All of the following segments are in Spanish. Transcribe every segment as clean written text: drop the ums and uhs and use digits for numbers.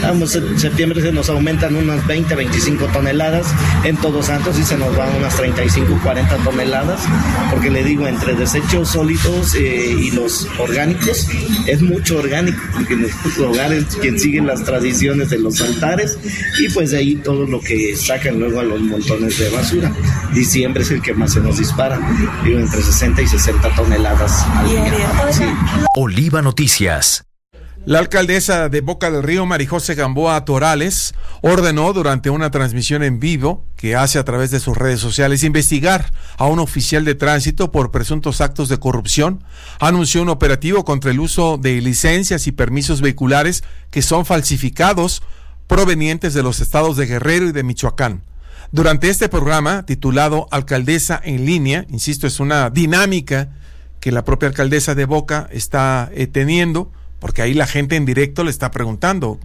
En septiembre se nos aumentan unas 20, 25 toneladas, en Todos Santos y se nos van unas 35, 40 toneladas, porque le digo, entre desechos sólidos y los orgánicos, es mucho orgánico, porque en estos hogares quien siguen las tradiciones de los altares, y pues de ahí todo lo que sacan luego a los montones de basura. Diciembre es el que más se nos dispara, digo, entre 60 y 60 toneladas al día. Sí. Oliva Noticias. La alcaldesa de Boca del Río, Marijose Gamboa Torales, ordenó durante una transmisión en vivo que hace a través de sus redes sociales investigar a un oficial de tránsito por presuntos actos de corrupción. Anunció un operativo contra el uso de licencias y permisos vehiculares que son falsificados provenientes de los estados de Guerrero y de Michoacán. Durante este programa, titulado Alcaldesa en Línea, insisto, es una dinámica que la propia alcaldesa de Boca está teniendo, porque ahí la gente en directo le está preguntando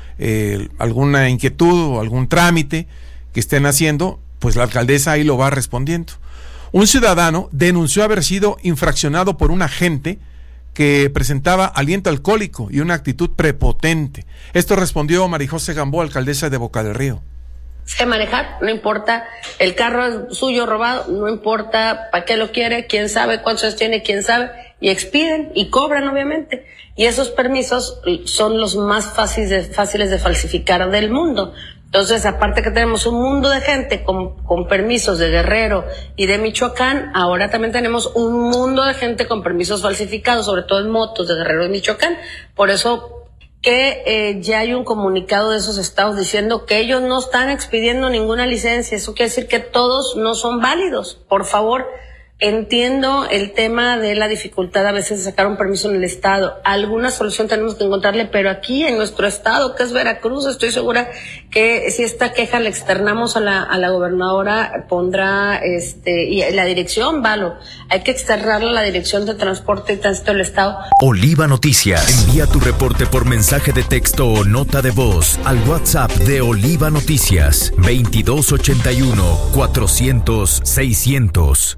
alguna inquietud o algún trámite que estén haciendo, pues la alcaldesa ahí lo va respondiendo. Un ciudadano denunció haber sido infraccionado por un agente que presentaba aliento alcohólico y una actitud prepotente. Esto respondió Marijose Gamboa, alcaldesa de Boca del Río. Sé manejar, no importa, el carro es suyo robado, no importa para qué lo quiere, quién sabe cuántos años tiene, quién sabe, y expiden y cobran obviamente. Y esos permisos son los más fáciles de falsificar del mundo. Entonces, aparte que tenemos un mundo de gente con permisos de Guerrero y de Michoacán, ahora también tenemos un mundo de gente con permisos falsificados, sobre todo en motos de Guerrero y Michoacán. Por eso que ya hay un comunicado de esos estados diciendo que ellos no están expidiendo ninguna licencia. Eso quiere decir que todos no son válidos. Por favor, entiendo el tema de la dificultad a veces de sacar un permiso en el estado. Alguna solución tenemos que encontrarle, pero aquí en nuestro estado, que es Veracruz, estoy segura que si esta queja la externamos a la gobernadora, pondrá y la dirección, Valo, hay que externarla a la Dirección de Transporte y Tránsito del Estado. Oliva Noticias. Envía tu reporte por mensaje de texto o nota de voz al WhatsApp de Oliva Noticias 2281 400 600.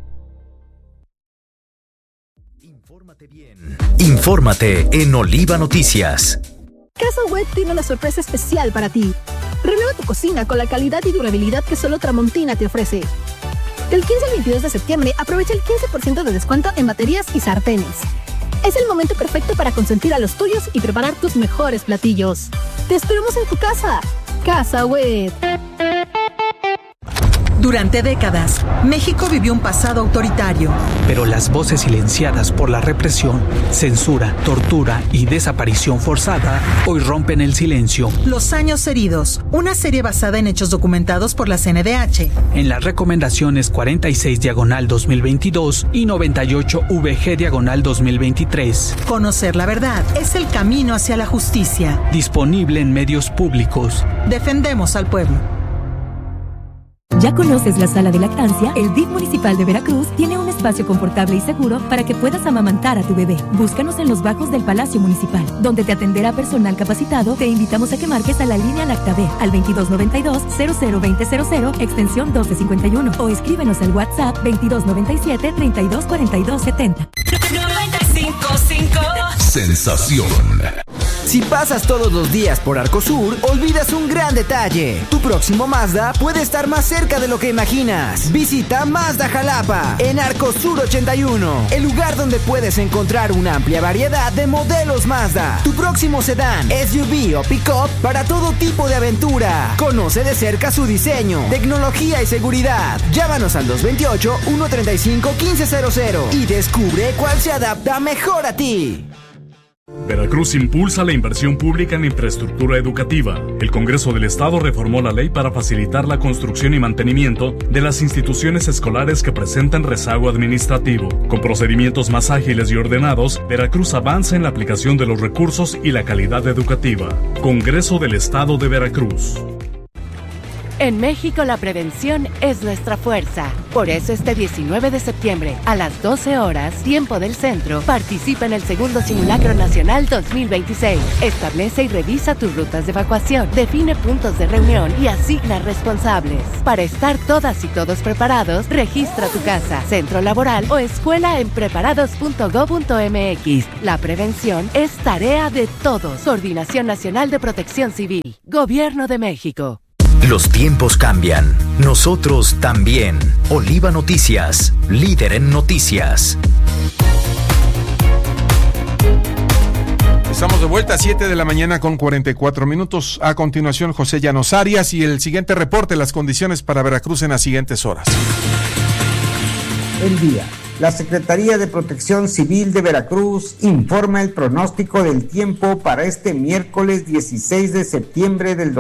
Infórmate en Oliva Noticias. Casa Web tiene una sorpresa especial para ti. Renueva tu cocina con la calidad y durabilidad que solo Tramontina te ofrece. Del 15 al 22 de septiembre, aprovecha el 15% de descuento en baterías y sartenes. Es el momento perfecto para consentir a los tuyos y preparar tus mejores platillos. ¡Te esperamos en tu casa! Casa Web. Durante décadas, México vivió un pasado autoritario. Pero las voces silenciadas por la represión, censura, tortura y desaparición forzada hoy rompen el silencio. Los años heridos, una serie basada en hechos documentados por la CNDH. En las recomendaciones 46/2022 y 98/VG/2023. Conocer la verdad es el camino hacia la justicia. Disponible en medios públicos. Defendemos al pueblo. ¿Ya conoces la sala de lactancia? El DIF municipal de Veracruz tiene un espacio confortable y seguro para que puedas amamantar a tu bebé. Búscanos en los bajos del Palacio Municipal, donde te atenderá personal capacitado. Te invitamos a que marques a la línea Lactabe al 2292-002000, extensión 1251, o escríbenos al WhatsApp 2297-324270. 95.5 Sensación. Si pasas todos los días por Arcosur, olvidas un gran detalle. Tu próximo Mazda puede estar más cerca de lo que imaginas. Visita Mazda Jalapa en Arcosur 81, el lugar donde puedes encontrar una amplia variedad de modelos Mazda. Tu próximo sedán, SUV o pick-up para todo tipo de aventura. Conoce de cerca su diseño, tecnología y seguridad. Llámanos al 228-135-1500 y descubre cuál se adapta mejor a ti. Veracruz impulsa la inversión pública en infraestructura educativa. El Congreso del Estado reformó la ley para facilitar la construcción y mantenimiento de las instituciones escolares que presentan rezago administrativo. Con procedimientos más ágiles y ordenados, Veracruz avanza en la aplicación de los recursos y la calidad educativa. Congreso del Estado de Veracruz. En México la prevención es nuestra fuerza. Por eso este 19 de septiembre a las 12 horas, tiempo del centro, participa en el segundo Simulacro Nacional 2026. Establece y revisa tus rutas de evacuación, define puntos de reunión y asigna responsables. Para estar todas y todos preparados, registra tu casa, centro laboral o escuela en preparados.gov.mx. La prevención es tarea de todos. Coordinación Nacional de Protección Civil. Gobierno de México. Los tiempos cambian. Nosotros también. Oliva Noticias, líder en noticias. Estamos de vuelta a 7 de la mañana con 44 minutos. A continuación, José Llanos Arias y el siguiente reporte, las condiciones para Veracruz en las siguientes horas. El día. La Secretaría de Protección Civil de Veracruz informa el pronóstico del tiempo para este miércoles 16 de septiembre del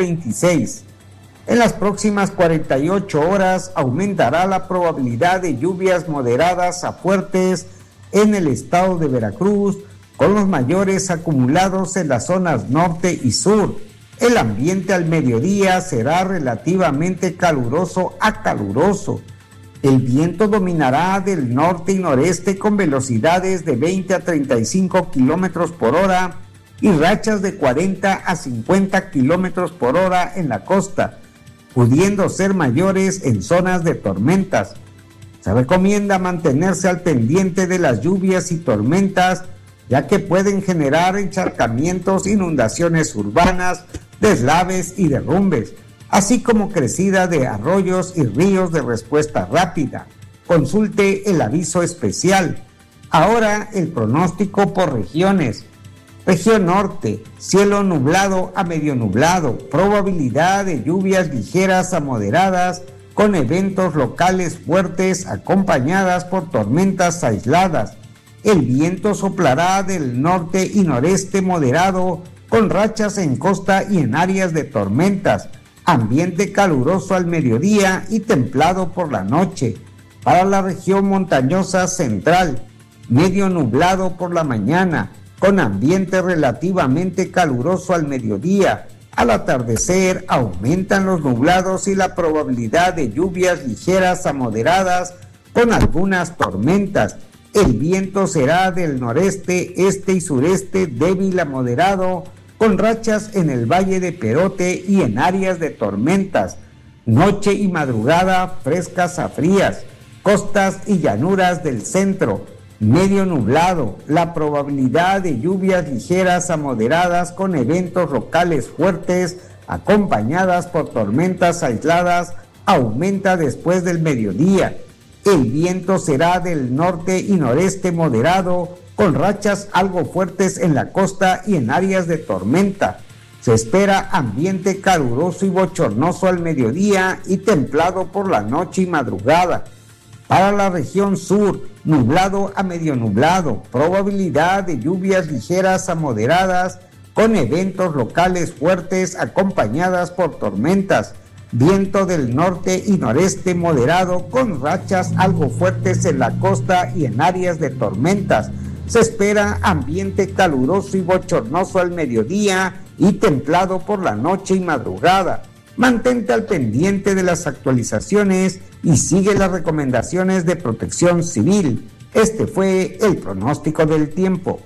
2026. En las próximas 48 horas aumentará la probabilidad de lluvias moderadas a fuertes en el estado de Veracruz, con los mayores acumulados en las zonas norte y sur. El ambiente al mediodía será relativamente caluroso a caluroso. El viento dominará del norte y noreste con velocidades de 20 a 35 kilómetros por hora y rachas de 40 a 50 kilómetros por hora en la costa, pudiendo ser mayores en zonas de tormentas. Se recomienda mantenerse al pendiente de las lluvias y tormentas, ya que pueden generar encharcamientos, inundaciones urbanas, deslaves y derrumbes, así como crecida de arroyos y ríos de respuesta rápida. Consulte el aviso especial. Ahora el pronóstico por regiones. Región norte, cielo nublado a medio nublado, probabilidad de lluvias ligeras a moderadas, con eventos locales fuertes acompañadas por tormentas aisladas. El viento soplará del norte y noreste moderado, con rachas en costa y en áreas de tormentas. Ambiente caluroso al mediodía y templado por la noche. Para la región montañosa central, medio nublado por la mañana, con ambiente relativamente caluroso al mediodía. Al atardecer aumentan los nublados y la probabilidad de lluvias ligeras a moderadas, con algunas tormentas. El viento será del noreste, este y sureste débil a moderado, con rachas en el Valle de Perote y en áreas de tormentas. Noche y madrugada frescas a frías. Costas y llanuras del centro, medio nublado. La probabilidad de lluvias ligeras a moderadas con eventos locales fuertes, acompañadas por tormentas aisladas, aumenta después del mediodía. El viento será del norte y noreste moderado, con rachas algo fuertes en la costa y en áreas de tormenta. Se espera ambiente caluroso y bochornoso al mediodía y templado por la noche y madrugada. Para la región sur, nublado a medio nublado, probabilidad de lluvias ligeras a moderadas, con eventos locales fuertes acompañadas por tormentas. Viento del norte y noreste moderado, con rachas algo fuertes en la costa y en áreas de tormentas. Se espera ambiente caluroso y bochornoso al mediodía y templado por la noche y madrugada. Mantente al pendiente de las actualizaciones y sigue las recomendaciones de Protección Civil. Este fue el pronóstico del tiempo.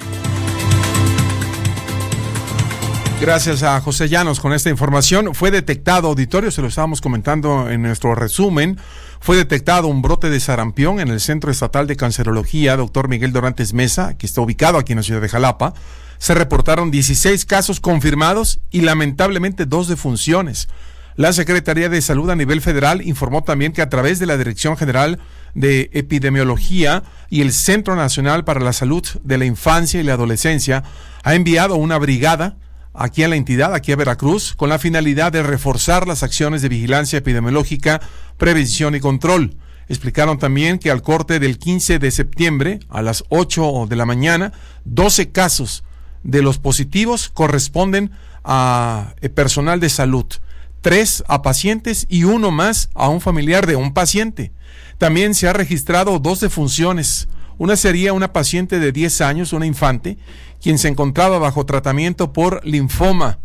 Gracias a José Llanos con esta información. Fue detectado, auditorio, se lo estábamos comentando en nuestro resumen, fue detectado un brote de sarampión en el Centro Estatal de Cancerología, Dr. Miguel Dorantes Mesa, que está ubicado aquí en la ciudad de Jalapa. Se reportaron 16 casos confirmados y lamentablemente 2 defunciones. La Secretaría de Salud a nivel federal informó también que a través de la Dirección General de Epidemiología y el Centro Nacional para la Salud de la Infancia y la Adolescencia ha enviado una brigada aquí a la entidad, aquí a Veracruz, con la finalidad de reforzar las acciones de vigilancia epidemiológica, prevención y control. Explicaron también que al corte del 15 de septiembre, a las 8 de la mañana, 12 casos de los positivos corresponden a personal de salud, 3 a pacientes y 1 más a un familiar de un paciente. También se ha registrado 2 defunciones. Una sería una paciente de 10 años, una infante, quien se encontraba bajo tratamiento por linfoma.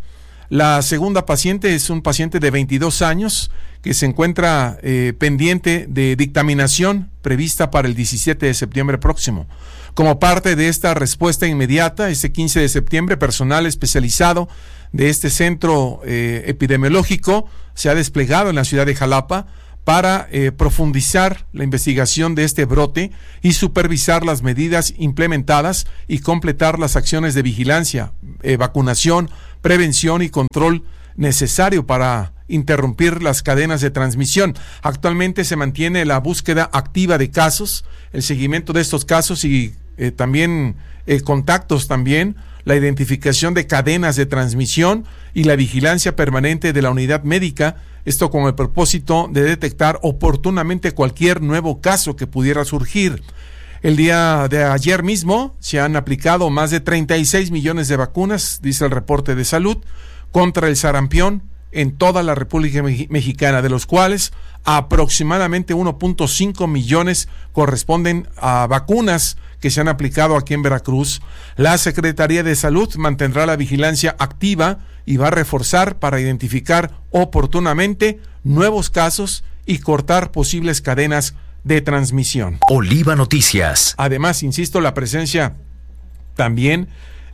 La segunda paciente es un paciente de 22 años que se encuentra pendiente de dictaminación prevista para el 17 de septiembre próximo. Como parte de esta respuesta inmediata, este 15 de septiembre, personal especializado de este centro epidemiológico se ha desplegado en la ciudad de Jalapa para profundizar la investigación de este brote y supervisar las medidas implementadas y completar las acciones de vigilancia, vacunación, prevención y control necesario para interrumpir las cadenas de transmisión. Actualmente se mantiene la búsqueda activa de casos, el seguimiento de estos casos y también contactos también, la identificación de cadenas de transmisión y la vigilancia permanente de la unidad médica, esto con el propósito de detectar oportunamente cualquier nuevo caso que pudiera surgir. El día de ayer mismo se han aplicado más de 36 millones de vacunas, dice el reporte de salud, contra el sarampión en toda la República Mexicana, de los cuales aproximadamente 1.5 millones corresponden a vacunas que se han aplicado aquí en Veracruz. La Secretaría de Salud mantendrá la vigilancia activa y va a reforzar para identificar oportunamente nuevos casos y cortar posibles cadenas de transmisión. Oliva Noticias. Además, insisto, la presencia también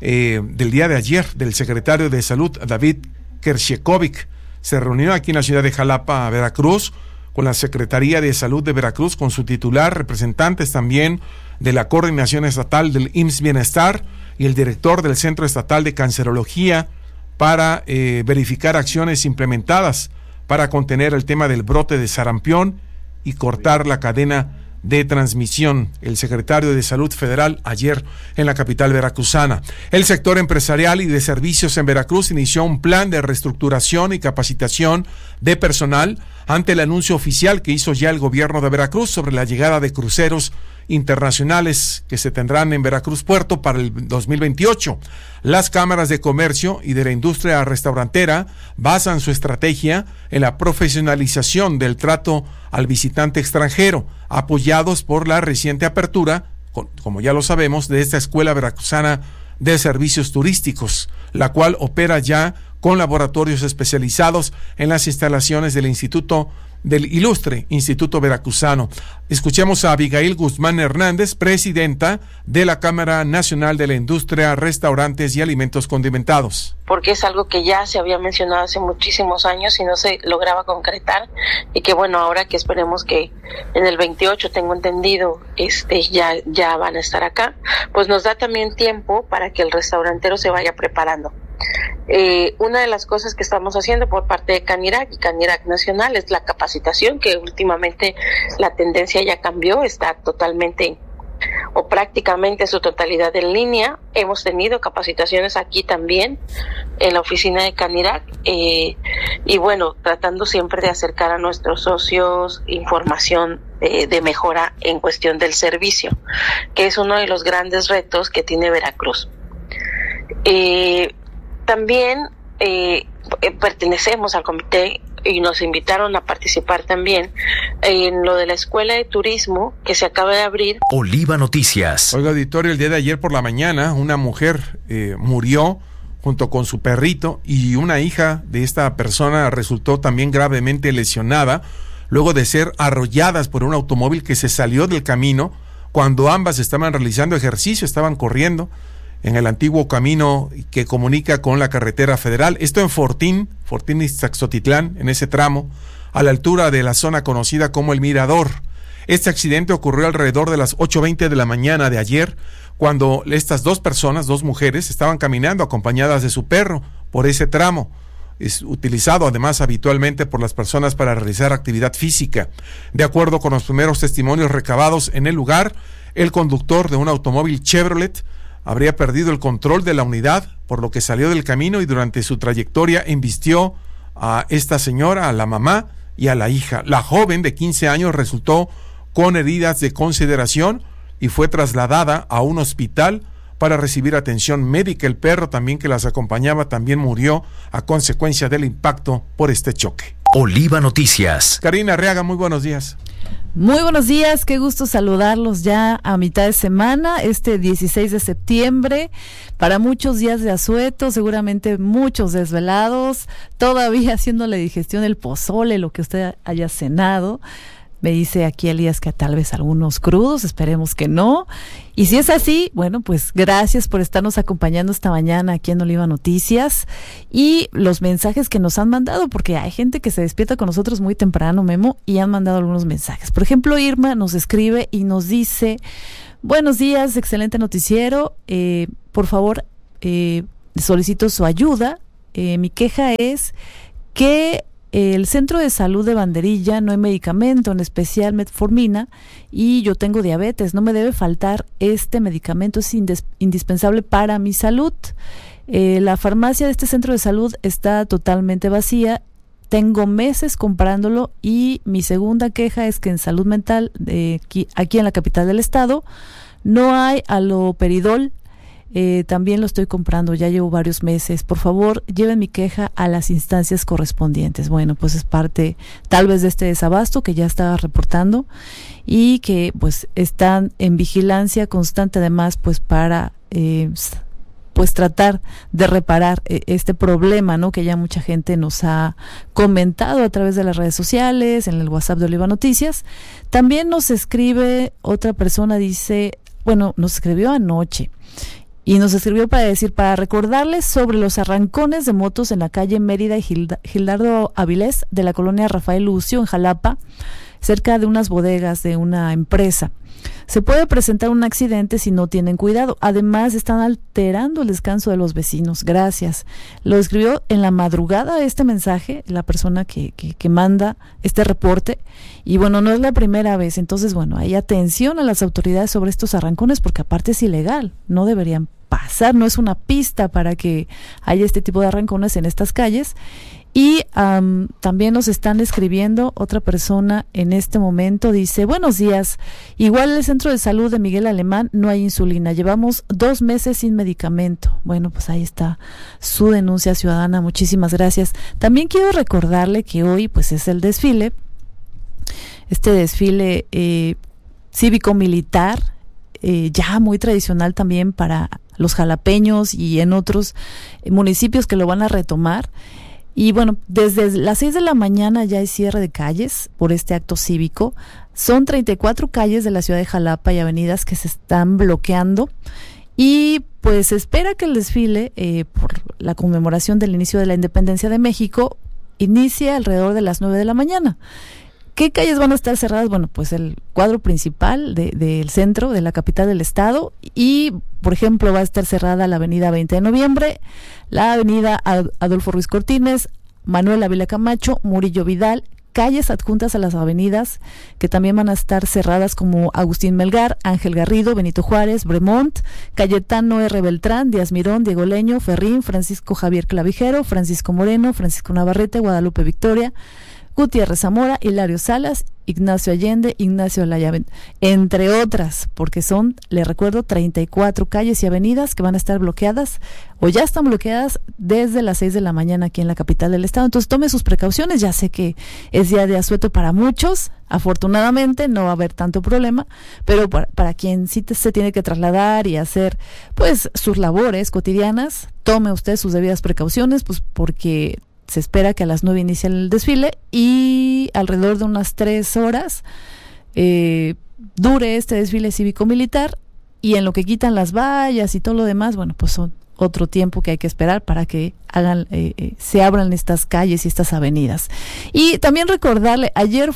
del día de ayer del secretario de Salud, David Kershikovic, se reunió aquí en la ciudad de Jalapa, Veracruz, con la Secretaría de Salud de Veracruz, con su titular, representantes también de la Coordinación Estatal del IMSS Bienestar y el director del Centro Estatal de Cancerología para verificar acciones implementadas para contener el tema del brote de sarampión y cortar la cadena de transmisión. El secretario de Salud Federal ayer en la capital veracruzana. El sector empresarial y de servicios en Veracruz inició un plan de reestructuración y capacitación de personal ante el anuncio oficial que hizo ya el gobierno de Veracruz sobre la llegada de cruceros internacionales que se tendrán en Veracruz Puerto para el 2028. Las cámaras de comercio y de la industria restaurantera basan su estrategia en la profesionalización del trato al visitante extranjero, apoyados por la reciente apertura, como ya lo sabemos, de esta Escuela Veracruzana de Servicios Turísticos, la cual opera ya con laboratorios especializados en las instalaciones del ilustre Instituto Veracruzano. Escuchemos a Abigail Guzmán Hernández, presidenta de la Cámara Nacional de la Industria, Restaurantes y Alimentos Condimentados. Porque es algo que ya se había mencionado hace muchísimos años y no se lograba concretar, y que bueno, ahora que esperemos que en el 28, tengo entendido, ya van a estar acá, pues nos da también tiempo para que el restaurantero se vaya preparando. Una de las cosas que estamos haciendo por parte de Canirac y Canirac Nacional es la capacitación, que últimamente la tendencia ya cambió, está totalmente o prácticamente su totalidad en línea. Hemos tenido capacitaciones aquí también en la oficina de Canirac, y bueno, tratando siempre de acercar a nuestros socios información de mejora en cuestión del servicio, que es uno de los grandes retos que tiene Veracruz. También pertenecemos al comité y nos invitaron a participar también en lo de la Escuela de Turismo que se acaba de abrir. Oliva Noticias. Oiga, auditorio, el día de ayer por la mañana una mujer murió junto con su perrito, y una hija de esta persona resultó también gravemente lesionada luego de ser arrolladas por un automóvil que se salió del camino cuando ambas estaban realizando ejercicio, estaban corriendo en el antiguo camino que comunica con la carretera federal. Esto en Fortín y Ixtaxotitlán, en ese tramo, a la altura de la zona conocida como El Mirador. Este accidente ocurrió alrededor de las 8:20 de la mañana de ayer, cuando estas dos mujeres, estaban caminando acompañadas de su perro por ese tramo. Es utilizado además habitualmente por las personas para realizar actividad física. De acuerdo con los primeros testimonios recabados en el lugar, el conductor de un automóvil Chevrolet habría perdido el control de la unidad, por lo que salió del camino y durante su trayectoria embistió a esta señora, a la mamá y a la hija. La joven de 15 años resultó con heridas de consideración y fue trasladada a un hospital para recibir atención médica. El perro también que las acompañaba también murió a consecuencia del impacto por este choque. Oliva Noticias. Karina Arriaga, muy buenos días. Muy buenos días, qué gusto saludarlos ya a mitad de semana, este 16 de septiembre, para muchos días de asueto, seguramente muchos desvelados, todavía haciéndole digestión el pozole, lo que usted haya cenado. Me dice aquí Elías que tal vez algunos crudos, esperemos que no. Y si es así, bueno, pues gracias por estarnos acompañando esta mañana aquí en Oliva Noticias y los mensajes que nos han mandado, porque hay gente que se despierta con nosotros muy temprano, Memo, y han mandado algunos mensajes. Por ejemplo, Irma nos escribe y nos dice: buenos días, excelente noticiero, por favor, solicito su ayuda. Mi queja es que el centro de salud de Banderilla no hay medicamento, en especial metformina, y yo tengo diabetes, no me debe faltar este medicamento, es indispensable para mi salud. La farmacia de este centro de salud está totalmente vacía, tengo meses comprándolo, y mi segunda queja es que en salud mental, aquí en la capital del estado, no hay haloperidol. También lo estoy comprando, ya llevo varios meses. Por favor, lleven mi queja a las instancias correspondientes. Bueno, pues es parte tal vez de este desabasto que ya estaba reportando y que pues están en vigilancia constante, además pues para pues tratar de reparar este problema, ¿no? Que ya mucha gente nos ha comentado a través de las redes sociales, en el WhatsApp de Oliva Noticias. También nos escribe otra persona, dice, bueno, nos escribió anoche y nos escribió para recordarles sobre los arrancones de motos en la calle Mérida y Gildardo Avilés de la colonia Rafael Lucio en Jalapa, cerca de unas bodegas de una empresa. Se puede presentar un accidente si no tienen cuidado. Además, están alterando el descanso de los vecinos. Gracias. Lo escribió en la madrugada este mensaje la persona que manda este reporte. Y bueno, no es la primera vez. Entonces, bueno, hay atención a las autoridades sobre estos arrancones, porque aparte es ilegal. No deberían pasar. No es una pista para que haya este tipo de arrancones en estas calles. Y también nos están escribiendo otra persona en este momento, dice: buenos días, igual en el centro de salud de Miguel Alemán no hay insulina, llevamos 2 meses sin medicamento. Bueno, pues ahí está su denuncia ciudadana, muchísimas gracias. También quiero recordarle que hoy pues es el desfile, este desfile cívico-militar, ya muy tradicional también para los jalapeños y en otros municipios que lo van a retomar. Y bueno, desde las 6 de la mañana ya hay cierre de calles por este acto cívico. Son 34 calles de la ciudad de Jalapa y avenidas que se están bloqueando. Y pues se espera que el desfile, por la conmemoración del inicio de la independencia de México, inicie alrededor de las 9 de la mañana. ¿Qué calles van a estar cerradas? Bueno, pues el cuadro principal del centro, de la capital del estado, y por ejemplo va a estar cerrada la avenida 20 de noviembre, la avenida Adolfo Ruiz Cortines, Manuel Ávila Camacho, Murillo Vidal, calles adjuntas a las avenidas que también van a estar cerradas como Agustín Melgar, Ángel Garrido, Benito Juárez, Bremont, Cayetano R. Beltrán, Díaz Mirón, Diego Leño, Ferrín, Francisco Javier Clavijero, Francisco Moreno, Francisco Navarrete, Guadalupe Victoria, Gutiérrez Zamora, Hilario Salas, Ignacio Allende, Ignacio Olaya, entre otras, porque son, le recuerdo, 34 calles y avenidas que van a estar bloqueadas o ya están bloqueadas desde las 6 de la mañana aquí en la capital del estado. Entonces tome sus precauciones, ya sé que es día de asueto para muchos, afortunadamente no va a haber tanto problema, pero para quien sí se tiene que trasladar y hacer pues sus labores cotidianas, tome usted sus debidas precauciones, pues porque se espera que a las 9 inicie el desfile y alrededor de unas 3 horas dure este desfile cívico-militar, y en lo que quitan las vallas y todo lo demás, bueno, pues son otro tiempo que hay que esperar para que se abran estas calles y estas avenidas. Y también recordarle, ayer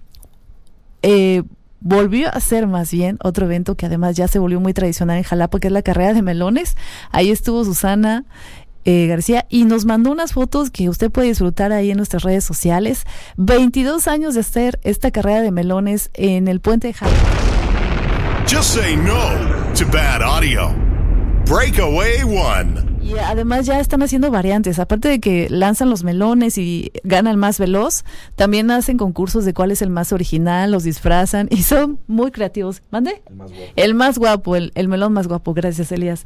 volvió a ser más bien otro evento que además ya se volvió muy tradicional en Jalapa, que es la carrera de melones. Ahí estuvo Susana García y nos mandó unas fotos que usted puede disfrutar ahí en nuestras redes sociales. 22 años de hacer esta carrera de melones en el puente de Jalapa. Just say no to bad audio. Breakaway One. Y además ya están haciendo variantes, aparte de que lanzan los melones y gana el más veloz, también hacen concursos de cuál es el más original, los disfrazan y son muy creativos. ¿Mande? El más guapo, el melón más guapo, gracias Elías.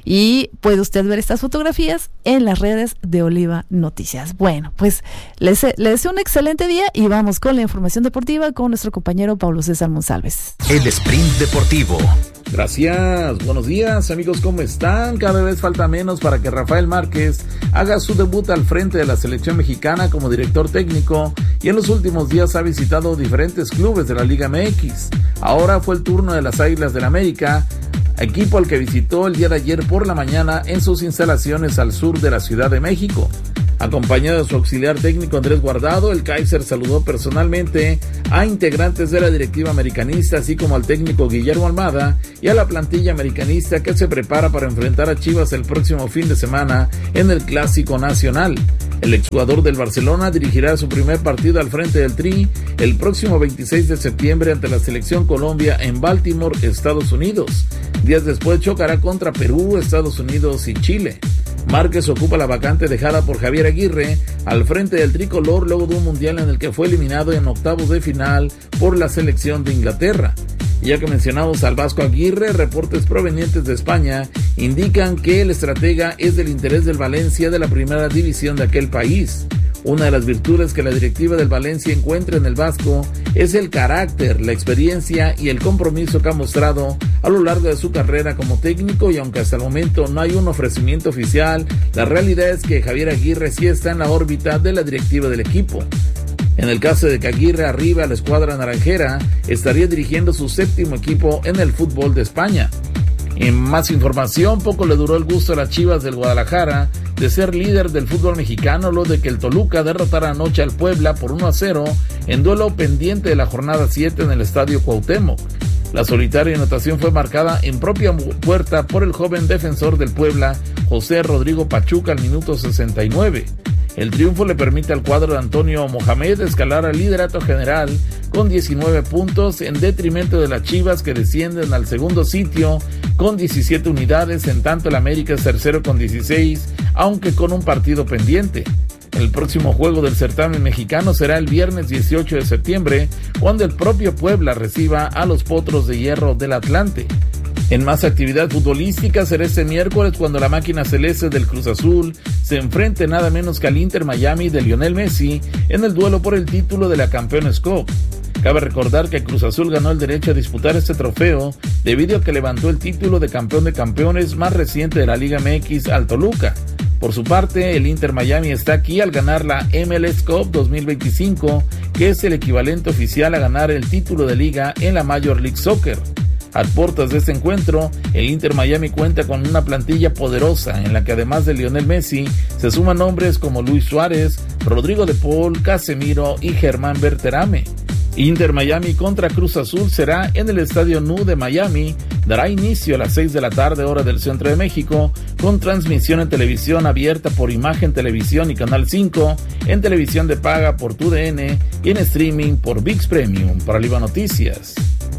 Y puede usted ver estas fotografías en las redes de Oliva Noticias. Bueno, pues les deseo un excelente día y vamos con la información deportiva con nuestro compañero Pablo César Monsalves. El Sprint Deportivo. Gracias, buenos días amigos, ¿cómo están? Cada vez falta menos para que Rafael Márquez haga su debut al frente de la selección mexicana como director técnico y en los últimos días ha visitado diferentes clubes de la Liga MX. Ahora fue el turno de las Águilas del América, equipo al que visitó el día de ayer por la mañana en sus instalaciones al sur de la Ciudad de México. Acompañado de su auxiliar técnico Andrés Guardado, el Kaiser saludó personalmente a integrantes de la directiva americanista, así como al técnico Guillermo Almada y a la plantilla americanista que se prepara para enfrentar a Chivas el próximo fin de semana en el Clásico Nacional. El exjugador del Barcelona dirigirá su primer partido al frente del Tri el próximo 26 de septiembre ante la Selección Colombia en Baltimore, Estados Unidos. Días después chocará contra Perú, Estados Unidos y Chile. Márquez ocupa la vacante dejada por Javier Aguirre al frente del tricolor luego de un mundial en el que fue eliminado en octavos de final por la selección de Inglaterra. Ya que mencionamos al Vasco Aguirre, reportes provenientes de España indican que el estratega es del interés del Valencia de la primera división de aquel país. Una de las virtudes que la directiva del Valencia encuentra en el Vasco es el carácter, la experiencia y el compromiso que ha mostrado a lo largo de su carrera como técnico, y aunque hasta el momento no hay un ofrecimiento oficial, la realidad es que Javier Aguirre sí está en la órbita de la directiva del equipo. En el caso de que Aguirre arribe a la escuadra naranjera, estaría dirigiendo su séptimo equipo en el fútbol de España. En más información, poco le duró el gusto a las Chivas del Guadalajara de ser líder del fútbol mexicano luego de que el Toluca derrotara anoche al Puebla por 1-0 en duelo pendiente de la jornada 7 en el Estadio Cuauhtémoc. La solitaria anotación fue marcada en propia puerta por el joven defensor del Puebla, José Rodrigo Pachuca, al minuto 69. El triunfo le permite al cuadro de Antonio Mohamed escalar al liderato general con 19 puntos en detrimento de las Chivas, que descienden al segundo sitio con 17 unidades, en tanto el América es tercero con 16, aunque con un partido pendiente. El próximo juego del certamen mexicano será el viernes 18 de septiembre, cuando el propio Puebla reciba a los Potros de Hierro del Atlante. En más actividad futbolística será este miércoles cuando la máquina celeste del Cruz Azul se enfrente nada menos que al Inter Miami de Lionel Messi en el duelo por el título de la Campeones Cup. Cabe recordar que Cruz Azul ganó el derecho a disputar este trofeo debido a que levantó el título de campeón de campeones más reciente de la Liga MX al Toluca. Por su parte, el Inter Miami está aquí al ganar la MLS Cup 2025, que es el equivalente oficial a ganar el título de liga en la Major League Soccer. A puertas de este encuentro, el Inter Miami cuenta con una plantilla poderosa en la que además de Lionel Messi se suman nombres como Luis Suárez, Rodrigo de Paul, Casemiro y Germán Berterame. Inter Miami contra Cruz Azul será en el Estadio Nou de Miami, dará inicio a las 6 de la tarde hora del centro de México, con transmisión en televisión abierta por Imagen Televisión y Canal 5, en televisión de paga por TUDN y en streaming por ViX Premium. Para Oliva Noticias,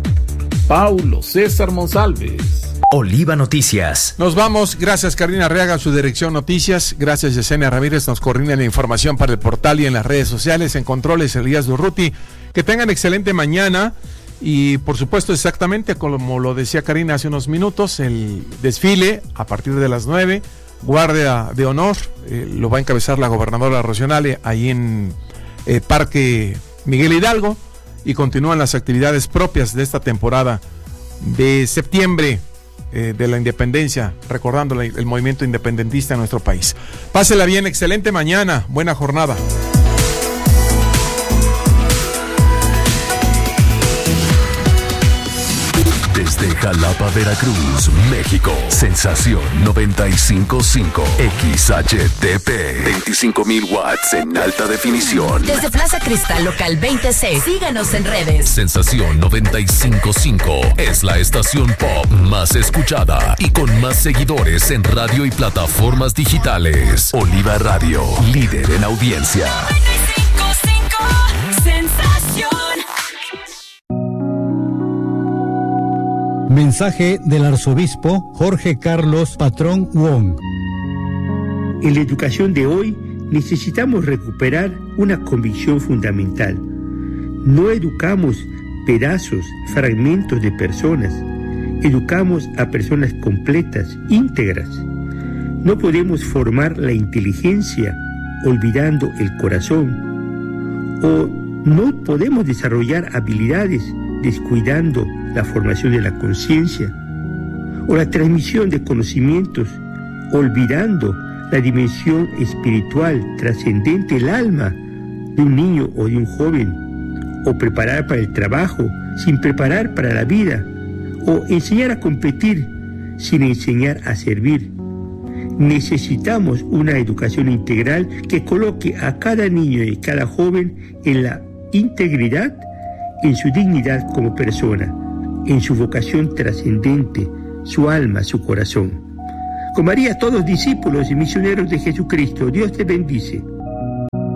Paulo César Monsalves. Oliva Noticias. Nos vamos. Gracias Karina Arriaga, su dirección Noticias. Gracias Yesenia Ramírez, nos coordina la información para el portal y en las redes sociales. En controles Elías Durruti. Que tengan excelente mañana y por supuesto exactamente como lo decía Karina hace unos minutos, el desfile a partir de las 9, Guardia de Honor, lo va a encabezar la gobernadora Rocío ahí en Parque Miguel Hidalgo, y continúan las actividades propias de esta temporada de septiembre de la independencia, recordando el movimiento independentista en nuestro país. Pásela bien, excelente mañana, buena jornada. Desde Jalapa, Veracruz, México. Sensación 95.5 XHTP. 25,000 watts en alta definición. Desde Plaza Cristal Local 26. Síganos en redes. Sensación 95.5 es la estación pop más escuchada y con más seguidores en radio y plataformas digitales. Oliva Radio, líder en audiencia. 95.5 Sensación. Mensaje del arzobispo Jorge Carlos Patrón Wong. En la educación de hoy necesitamos recuperar una convicción fundamental. No educamos pedazos, fragmentos de personas. Educamos a personas completas, íntegras. No podemos formar la inteligencia olvidando el corazón. O no podemos desarrollar habilidades descuidando la formación de la conciencia. O la transmisión de conocimientos olvidando la dimensión espiritual trascendente, el alma de un niño o de un joven. O preparar para el trabajo sin preparar para la vida. O enseñar a competir sin enseñar a servir. Necesitamos una educación integral que coloque a cada niño y cada joven en la integridad, en su dignidad como persona, en su vocación trascendente, su alma, su corazón. Con María, todos discípulos y misioneros de Jesucristo, Dios te bendice.